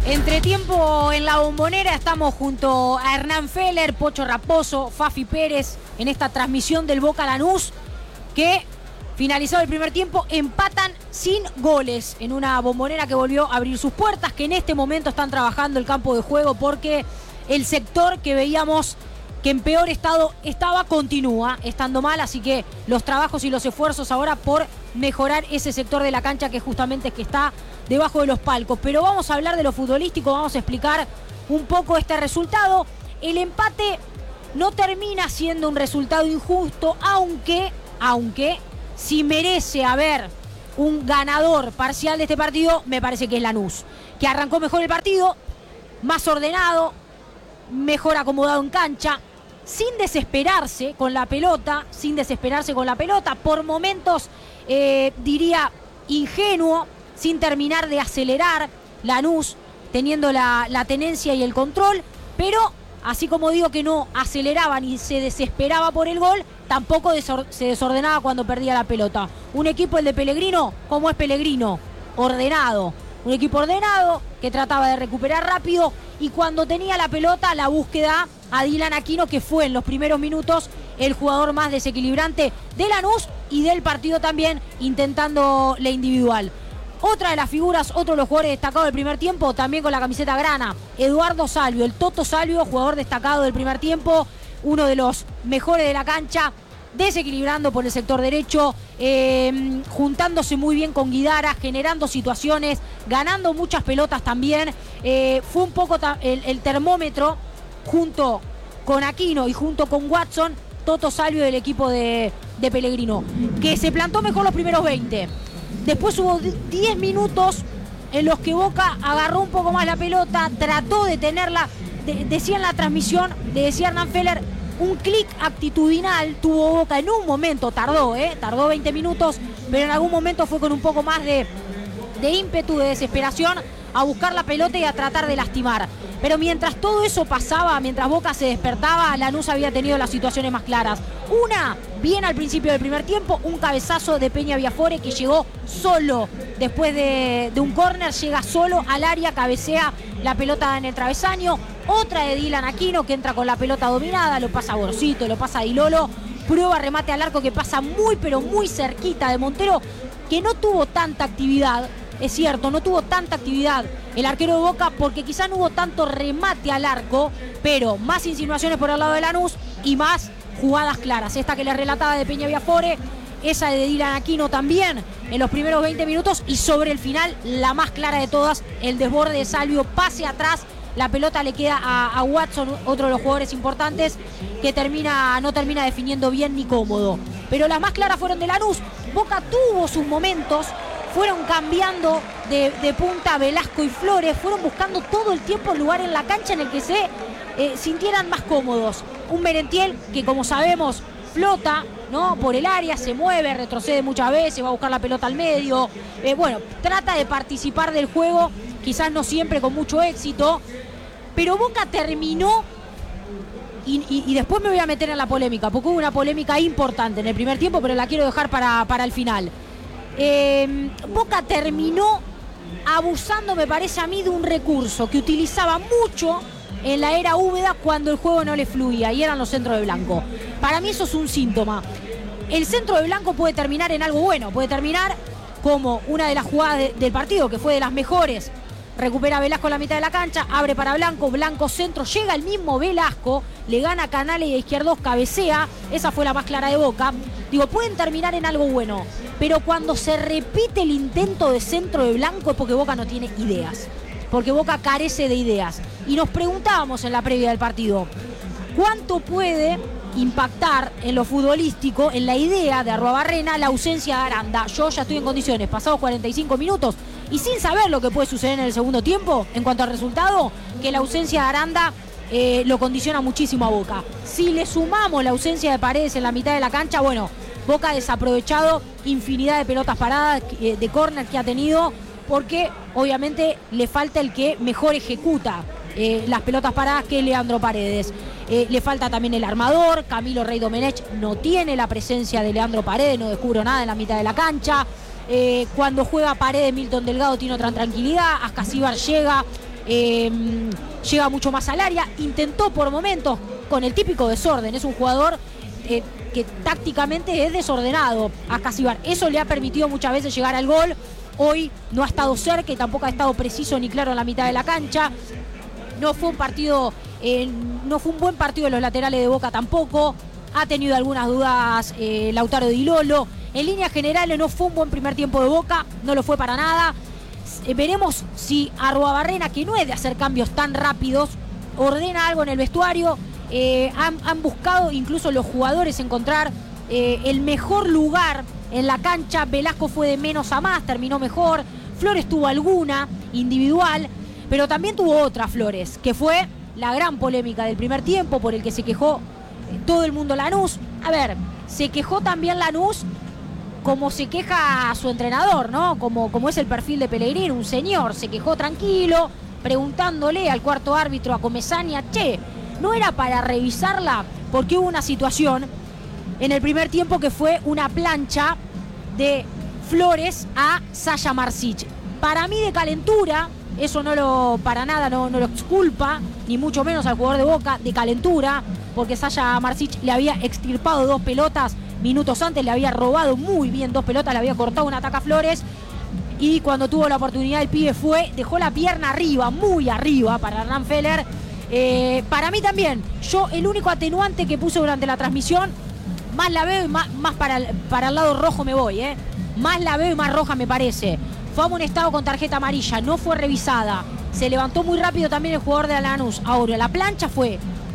Entretiempo en la Bombonera, estamos junto a Hernán Feller, Pocho Raposo, Fafi Pérez en esta transmisión del Boca Lanús, que finalizado el primer tiempo empatan sin goles en una Bombonera que volvió a abrir sus puertas, que en este momento están trabajando el campo de juego porque el sector que veíamos que en peor estado estaba continúa estando mal, así que los trabajos y los esfuerzos ahora por mejorar ese sector de la cancha que justamente es que está debajo de los palcos. Pero vamos a hablar de lo futbolístico, vamos a explicar un poco este resultado. El empate no termina siendo un resultado injusto, aunque si merece haber un ganador parcial de este partido, me parece que es Lanús, que arrancó mejor el partido, más ordenado, mejor acomodado en cancha, sin desesperarse con la pelota, por momentos diría ingenuo, sin terminar de acelerar. Lanús teniendo la tenencia y el control, pero así como digo que no aceleraba ni se desesperaba por el gol, tampoco se desordenaba cuando perdía la pelota. Un equipo, el de Pellegrino, como es Pellegrino, ordenado. Un equipo ordenado que trataba de recuperar rápido y cuando tenía la pelota, la búsqueda a Dylan Aquino, que fue en los primeros minutos el jugador más desequilibrante de Lanús y del partido también, intentando la individual. Otra de las figuras, otro de los jugadores destacados del primer tiempo, también con la camiseta grana, Eduardo Salvio, el Toto Salvio, jugador destacado del primer tiempo, uno de los mejores de la cancha, desequilibrando por el sector derecho, juntándose muy bien con Guidara, generando situaciones, ganando muchas pelotas también. Fue un poco el termómetro junto con Aquino y junto con Watson, Toto Salvio del equipo de Pellegrino, que se plantó mejor los primeros 20. Después hubo 10 minutos en los que Boca agarró un poco más la pelota, trató de tenerla, decía en la transmisión, decía Hernán Feller, un clic actitudinal tuvo Boca en un momento, tardó 20 minutos, pero en algún momento fue con un poco más de ímpetu, de desesperación, a buscar la pelota y a tratar de lastimar. Pero mientras todo eso pasaba, mientras Boca se despertaba, Lanús había tenido las situaciones más claras. Una, bien al principio del primer tiempo, un cabezazo de Peña Viafore que llegó solo, después de un córner, llega solo al área, cabecea la pelota en el travesaño. Otra de Dylan Aquino que entra con la pelota dominada, lo pasa a Gorosito, lo pasa a Di Lolo, prueba remate al arco que pasa muy pero muy cerquita de Montero, que no tuvo tanta actividad. Es cierto, no tuvo tanta actividad el arquero de Boca porque quizá no hubo tanto remate al arco, pero más insinuaciones por el lado de Lanús y más jugadas claras. Esta que les relataba de Peña Viafore, esa de Dylan Aquino también en los primeros 20 minutos y sobre el final la más clara de todas, el desborde de Salvio, pase atrás, la pelota le queda a Watson, otro de los jugadores importantes que no termina definiendo bien ni cómodo. Pero las más claras fueron de Lanús. Boca tuvo sus momentos, fueron cambiando de punta Velasco y Flores, fueron buscando todo el tiempo el lugar en la cancha en el que se sintieran más cómodos. Un Merentiel que, como sabemos, flota, ¿no?, por el área, se mueve, retrocede muchas veces, va a buscar la pelota al medio. Trata de participar del juego, quizás no siempre con mucho éxito, pero Boca terminó, y después me voy a meter en la polémica, porque hubo una polémica importante en el primer tiempo, pero la quiero dejar para el final. Boca terminó abusando, me parece a mí, de un recurso que utilizaba mucho en la era Úbeda cuando el juego no le fluía, y eran los centros de Blanco. Para mí eso es un síntoma. El centro de Blanco puede terminar en algo bueno, puede terminar como una de las jugadas del partido, que fue de las mejores. Recupera Velasco en la mitad de la cancha, abre para Blanco, Blanco centro, llega el mismo Velasco, le gana a Canales y a Izquierdos, cabecea, esa fue la más clara de Boca. Pueden terminar en algo bueno, pero cuando se repite el intento de centro de Blanco es porque Boca no tiene ideas, porque Boca carece de ideas. Y nos preguntábamos en la previa del partido, ¿cuánto puede impactar en lo futbolístico, en la idea de Arruabarrena, la ausencia de Aranda? Yo ya estoy en condiciones, pasados 45 minutos, y sin saber lo que puede suceder en el segundo tiempo, en cuanto al resultado, que la ausencia de Aranda lo condiciona muchísimo a Boca. Si le sumamos la ausencia de Paredes en la mitad de la cancha, Boca ha desaprovechado infinidad de pelotas paradas, de córner que ha tenido, porque obviamente le falta el que mejor ejecuta las pelotas paradas, que es Leandro Paredes. Le falta también el armador, Camilo Rey Domenech no tiene la presencia de Leandro Paredes, no descubro nada en la mitad de la cancha. Cuando juega Paredes, Milton Delgado tiene otra tranquilidad, Ascasíbar llega, llega mucho más al área, intentó por momentos con el típico desorden, es un jugador que tácticamente es desordenado a Acasíbar, eso le ha permitido muchas veces llegar al gol. Hoy no ha estado cerca y tampoco ha estado preciso ni claro en la mitad de la cancha. No fue un buen partido de los laterales de Boca tampoco. Ha tenido algunas dudas Lautaro Di Lolo. En líneas generales no fue un buen primer tiempo de Boca, no lo fue para nada. Veremos si Arruabarrena, que no es de hacer cambios tan rápidos, ordena algo en el vestuario. Han buscado incluso los jugadores encontrar el mejor lugar en la cancha. Velasco fue de menos a más, terminó mejor. Flores tuvo alguna individual, pero también tuvo otra Flores, que fue la gran polémica del primer tiempo, por el que se quejó todo el mundo Lanús. A ver, se quejó también Lanús como se queja a su entrenador, ¿no? Como es el perfil de Pellegrini, un señor. Se quejó tranquilo, preguntándole al cuarto árbitro, a Comesaña, ¿no era para revisarla? Porque hubo una situación en el primer tiempo que fue una plancha de Flores a Sasha Marsic. Para mí de calentura, eso para nada no lo exculpa, ni mucho menos al jugador de Boca, de calentura, porque Sasha Marsic le había extirpado 2 pelotas minutos antes, le había robado muy bien 2 pelotas, le había cortado un ataque a Flores, y cuando tuvo la oportunidad el pibe dejó la pierna arriba, muy arriba para Hernán Feller. Para mí también, yo el único atenuante que puse durante la transmisión, más la veo y más para el lado rojo me voy, más la veo y más roja me parece. Fue amonestado con tarjeta amarilla, no fue revisada, se levantó muy rápido también el jugador de Lanús. Ahora, la plancha fue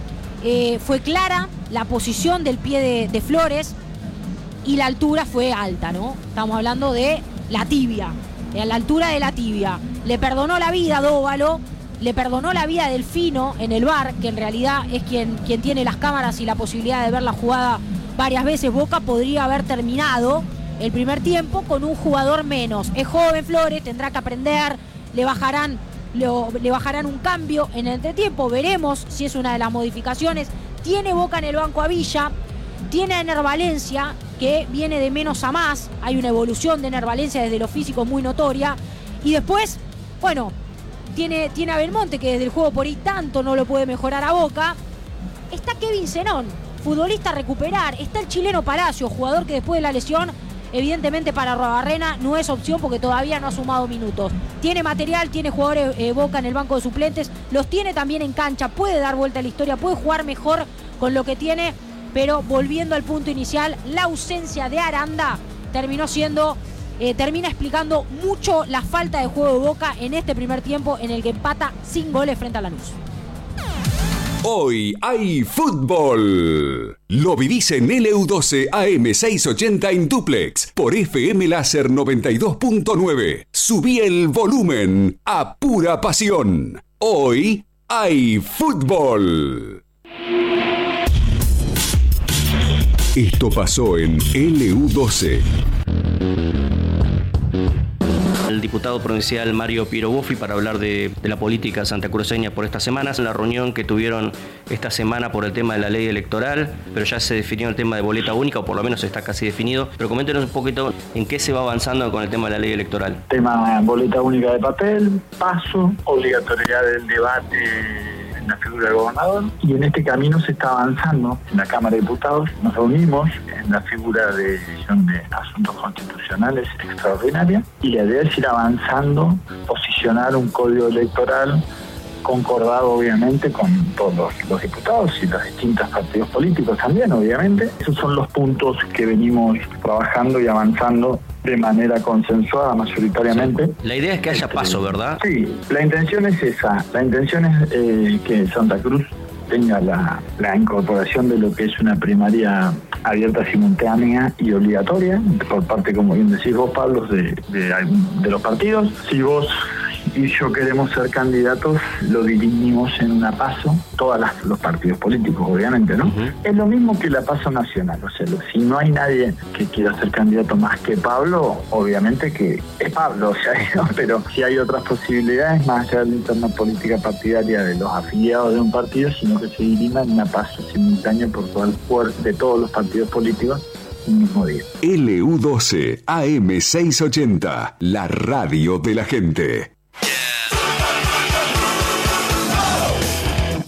clara, la posición del pie de Flores, y la altura fue alta, ¿no? Estamos hablando de la tibia, a la altura de la tibia. Le perdonó la vida a Dóvalo, le perdonó la vida a Delfino en el VAR, que en realidad es quien tiene las cámaras y la posibilidad de ver la jugada varias veces. Boca podría haber terminado el primer tiempo con un jugador menos. Es joven Flores, tendrá que aprender, le bajarán un cambio en el entretiempo. Veremos si es una de las modificaciones. Tiene Boca en el banco a Villa, tiene a Ener Valencia, que viene de menos a más. Hay una evolución de Ener Valencia desde lo físico muy notoria. Y después, bueno, tiene a Belmonte, que desde el juego por ahí tanto no lo puede mejorar a Boca. Está Kevin Zenón, futbolista a recuperar. Está el chileno Palacio, jugador que después de la lesión, evidentemente para Arruabarrena no es opción porque todavía no ha sumado minutos. Tiene material, tiene jugadores Boca en el banco de suplentes, los tiene también en cancha, puede dar vuelta a la historia, puede jugar mejor con lo que tiene, pero volviendo al punto inicial, la ausencia de Aranda termina explicando mucho la falta de juego de Boca en este primer tiempo en el que empata sin goles frente a Lanús. Hoy hay fútbol. Lo vivís en LU12 AM680 en duplex por FM Láser 92.9. Subí el volumen a pura pasión. Hoy hay fútbol. Esto pasó en LU12. El diputado provincial Mario Piero Buffi para hablar de la política santacruceña por estas semanas. En la reunión que tuvieron esta semana por el tema de la ley electoral, pero ya se definió el tema de boleta única, o por lo menos está casi definido. Pero coméntenos un poquito en qué se va avanzando con el tema de la ley electoral. Tema boleta única de papel, paso, obligatoriedad del debate en la figura del gobernador, y en este camino se está avanzando. En la Cámara de Diputados nos reunimos en la figura de División de Asuntos Constitucionales extraordinaria, y la idea es ir avanzando, posicionar un código electoral concordado obviamente con todos los diputados y los distintos partidos políticos también, obviamente. Esos son los puntos que venimos trabajando y avanzando de manera consensuada mayoritariamente. La idea es que haya paso, ¿verdad? Sí, la intención es esa. La intención es que Santa Cruz tenga la incorporación de lo que es una primaria abierta, simultánea y obligatoria por parte, como bien decís vos, Pablo, de los partidos. Si vos y yo queremos ser candidatos, lo dirimimos en una PASO, todos los partidos políticos, obviamente, ¿no? Uh-huh. Es lo mismo que la PASO nacional, o sea, si no hay nadie que quiera ser candidato más que Pablo, obviamente que es Pablo, o sea, ¿no? Pero si hay otras posibilidades, más allá de la interna política partidaria de los afiliados de un partido, sino que se dirima en una PASO simultánea por todo el poder de todos los partidos políticos el mismo día. LU12 AM680, la radio de la gente.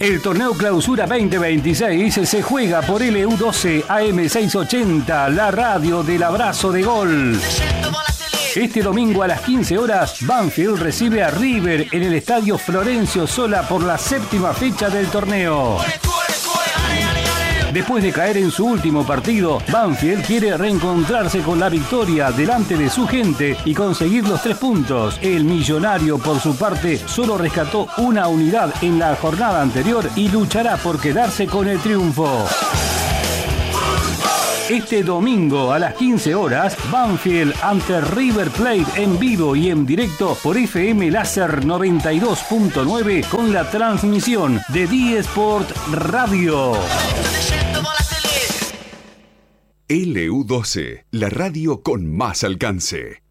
El torneo Clausura 2026 se juega por LU12 AM680, la radio del abrazo de gol. Este domingo a las 15 horas, Banfield recibe a River en el Estadio Florencio Sola por la 7ª fecha del torneo. Después de caer en su último partido, Banfield quiere reencontrarse con la victoria delante de su gente y conseguir los 3 puntos. El Millonario, por su parte, solo rescató una unidad en la jornada anterior y luchará por quedarse con el triunfo. Este domingo a las 15 horas, Banfield ante River Plate en vivo y en directo por FM Láser 92.9 con la transmisión de D-Sport Radio. LU12, la radio con más alcance.